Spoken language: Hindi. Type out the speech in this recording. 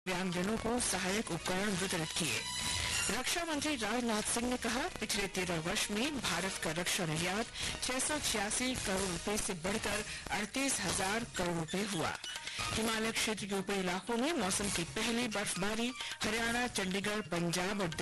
दिव्यांगजनों को सहायक उपकरण वितरित किए। रक्षा मंत्री राजनाथ सिंह ने कहा, पिछले 13 वर्ष में भारत का रक्षा निर्यात 686 करोड़ रुपए से बढ़कर 38,000 करोड़ रुपए हुआ। हिमालय क्षेत्र के ऊपरी इलाकों में मौसम की पहली बर्फबारी। हरियाणा, चंडीगढ़, पंजाब और